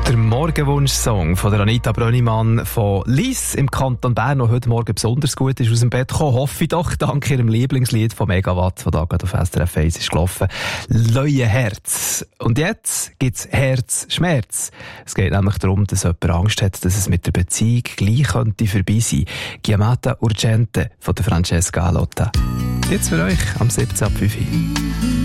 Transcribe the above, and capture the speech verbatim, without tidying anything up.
Der Morgenwunsch-Song von der Anita Brönnimann von Lies im Kanton Bern, der heute Morgen besonders gut ist aus dem Bett gekommen. Hoffe ich doch, dank ihrem Lieblingslied von Megawatt, das da gerade auf S R F eins ist gelaufen. Leue Herz. Und jetzt gibt's Herzschmerz. Es geht nämlich darum, dass jemand Angst hat, dass es mit der Beziehung gleich könnte vorbei sein. Chiamata Urgente von der Francesca Alotta. Jetzt für euch am siebzehn Uhr fünf.